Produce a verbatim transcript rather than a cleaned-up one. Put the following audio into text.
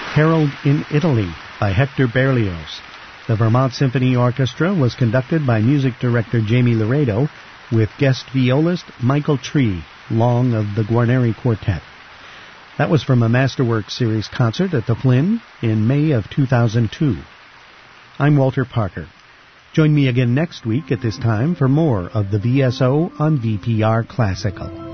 Harold in Italy by Hector Berlioz. The Vermont Symphony Orchestra was conducted by music director Jamie Laredo with guest violist Michael Tree, Long of the Guarneri Quartet. That was from a Masterworks Series concert at the Flynn in May of two thousand two. I'm Walter Parker. Join me again next week at this time for more of the V S O on V P R Classical.